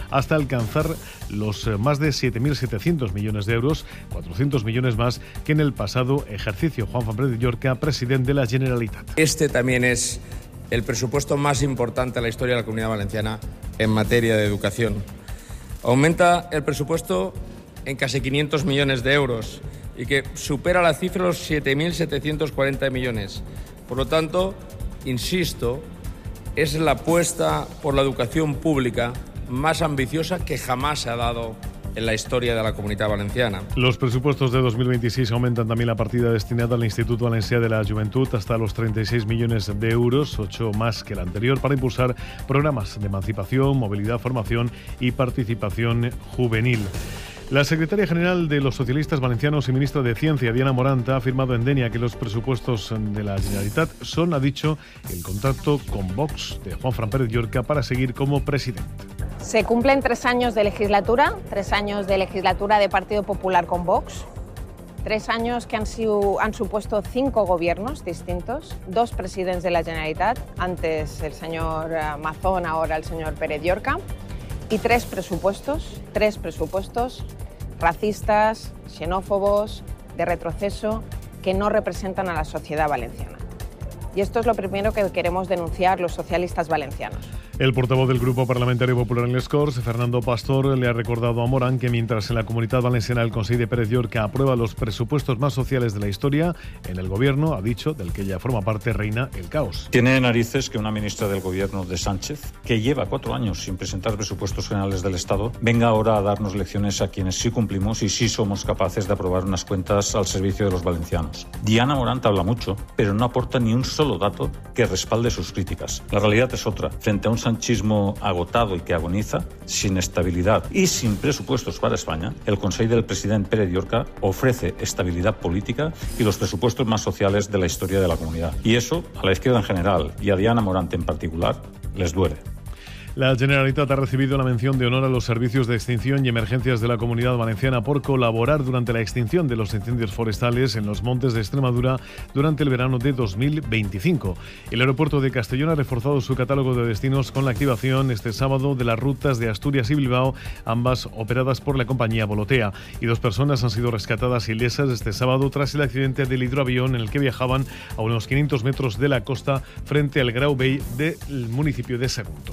hasta alcanzar los más de 7.700 millones de euros, 400 millones más que en el pasado ejercicio. Juanfran Pérez Llorca, presidente de la Generalitat. Este también es el presupuesto más importante de la historia de la Comunidad Valenciana en materia de educación. Aumenta el presupuesto en casi 500 millones de euros y que supera la cifra de los 7.740 millones. Por lo tanto, insisto, es la apuesta por la educación pública más ambiciosa que jamás se ha dado en la historia de la Comunidad Valenciana. Los presupuestos de 2026 aumentan también la partida destinada al Instituto Valencià de la Juventud hasta los 36 millones de euros, 8 más que el anterior, para impulsar programas de emancipación, movilidad, formación y participación juvenil. La secretaria general de los socialistas valencianos y ministra de Ciencia, Diana Morant, ha afirmado en Denia que los presupuestos de la Generalitat son, ha dicho, el contacto con Vox de Juanfran Pérez Llorca para seguir como presidente. Se cumplen 3 años de legislatura, 3 años de legislatura de Partido Popular con Vox, 3 años que han supuesto 5 gobiernos distintos, 2 presidentes de la Generalitat, antes el señor Mazón, ahora el señor Pérez Llorca, y 3 presupuestos racistas, xenófobos, de retroceso, que no representan a la sociedad valenciana. Y esto es lo primero que queremos denunciar los socialistas valencianos. El portavoz del Grupo Parlamentario Popular en les Corts, Fernando Pastor, le ha recordado a Morant que mientras en la Comunitat Valenciana el Consell de Pérez Llorca aprueba los presupuestos más sociales de la historia, en el Gobierno, ha dicho, del que ella forma parte, reina el caos. Tiene narices que una ministra del Gobierno de Sánchez, que lleva 4 años sin presentar presupuestos generales del Estado, venga ahora a darnos lecciones a quienes sí cumplimos y sí somos capaces de aprobar unas cuentas al servicio de los valencianos. Diana Morant habla mucho, pero no aporta ni un solo dato que respalde sus críticas. La realidad es otra. Frente a un sanchismo agotado y que agoniza, sin estabilidad y sin presupuestos para España, el Consell del presidente Pérez Llorca ofrece estabilidad política y los presupuestos más sociales de la historia de la comunidad. Y eso, a la izquierda en general y a Diana Morant en particular, les duele. La Generalitat ha recibido la mención de honor a los servicios de extinción y emergencias de la Comunidad Valenciana por colaborar durante la extinción de los incendios forestales en los montes de Extremadura durante el verano de 2025. El aeropuerto de Castellón ha reforzado su catálogo de destinos con la activación este sábado de las rutas de Asturias y Bilbao, ambas operadas por la compañía Volotea. Y 2 personas han sido rescatadas ilesas este sábado tras el accidente del hidroavión en el que viajaban a unos 500 metros de la costa frente al Grau Vell del municipio de Sagunto.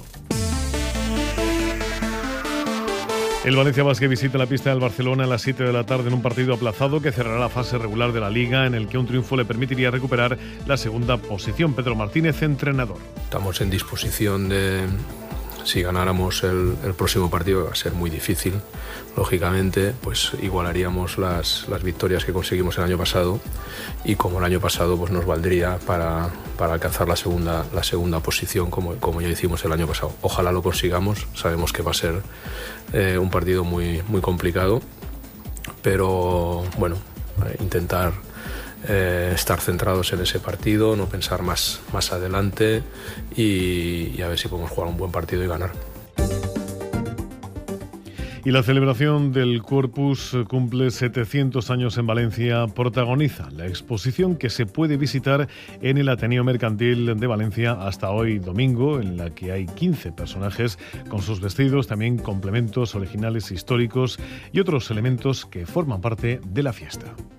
El Valencia Basket visita la pista del Barcelona a las 7 de la tarde en un partido aplazado que cerrará la fase regular de la Liga, en el que un triunfo le permitiría recuperar la segunda posición. Pedro Martínez, entrenador. Estamos en disposición de, si ganáramos el próximo partido, que va a ser muy difícil, lógicamente, pues igualaríamos las victorias que conseguimos el año pasado, y como el año pasado pues nos valdría para alcanzar la segunda posición como ya hicimos el año pasado. Ojalá lo consigamos, sabemos que va a ser un partido muy, muy complicado, pero bueno, intentar estar centrados en ese partido, no pensar más adelante y a ver si podemos jugar un buen partido y ganar. Y la celebración del Corpus cumple 700 años en Valencia. Protagoniza la exposición que se puede visitar en el Ateneo Mercantil de Valencia hasta hoy domingo, en la que hay 15 personajes con sus vestidos, también complementos originales históricos y otros elementos que forman parte de la fiesta.